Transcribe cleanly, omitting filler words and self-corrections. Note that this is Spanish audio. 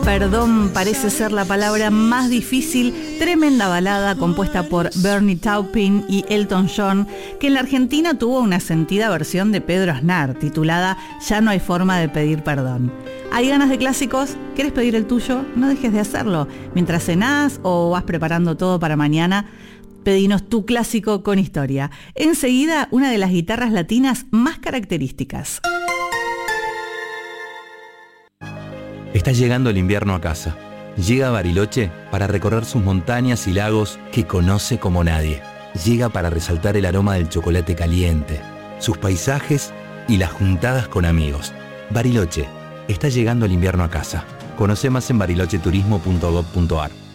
Perdón parece ser la palabra más difícil, tremenda balada compuesta por Bernie Taupin y Elton John, que en la Argentina tuvo una sentida versión de Pedro Aznar, titulada Ya no hay forma de pedir perdón. ¿Hay ganas de clásicos? ¿Querés pedir el tuyo? No dejes de hacerlo. Mientras cenás o vas preparando todo para mañana, pedinos tu clásico con historia. Enseguida, una de las guitarras latinas más características. Está llegando el invierno a casa. Llega a Bariloche para recorrer sus montañas y lagos que conoce como nadie. Llega para resaltar el aroma del chocolate caliente, sus paisajes y las juntadas con amigos. Bariloche, está llegando el invierno a casa. Conoce más en barilocheturismo.gov.ar.